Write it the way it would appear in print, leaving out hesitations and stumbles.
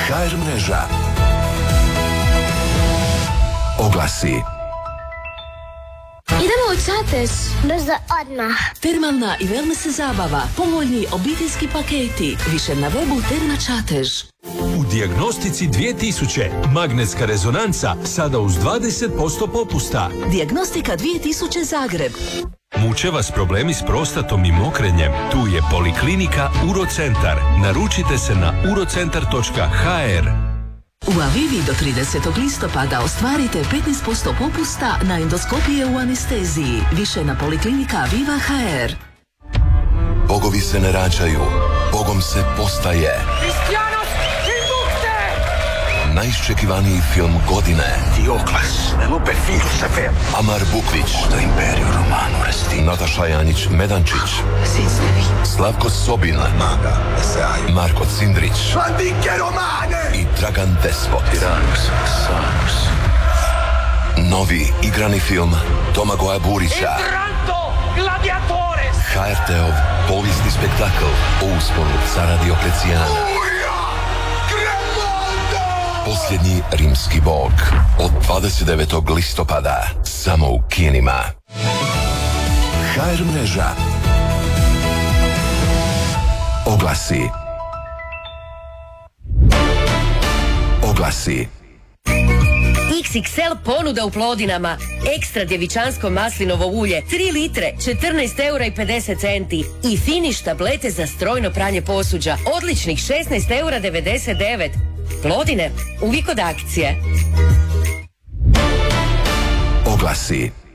HR mreža. Oglasi. Idemo u Čatež. Brzo, odmah. Termalna i wellness zabava, povoljni obiteljski paketi, više na webu Terma Čatež. U Dijagnostici 2000 magnetska rezonanca sada uz 20% popusta. Dijagnostika 2000 Zagreb. Muče vas problemi s prostatom i mokrenjem? Tu je Poliklinika Urocentar. Naručite se na urocentar.hr. U Avivi do 30. listopada ostvarite 15% popusta na endoskopije u anesteziji. Više na Poliklinika Aviva HR. Bogovi se ne rađaju, Bogom se postaje. Najiščekivaniji film godine. Dioklas, Lupe Filus Sefer. Amar Bukvić. Da Imperio Romano Resti. Nataša Janjić-Medančić. Slavko Sobin. Maga, Esaj. Marko Cindrić. Vladike Romane. I Dragan Despot. Tiranus, Sanus. Novi igrani film Domagoja Burića. Entranto gladiatores. HRT-ov povijesni spektakl o usponu cara Dioklecijana. Posljednji rimski bog od 29. listopada samo u kinima. HR mreža. Oglasi. Oglasi. XXL ponuda u Plodinama. Ekstra djevičansko maslinovo ulje 3 litre 14,50 € i Finish tablete za strojno pranje posuđa odličnih 16,99 €. Plodine, uvijek od akcije. Oglasi.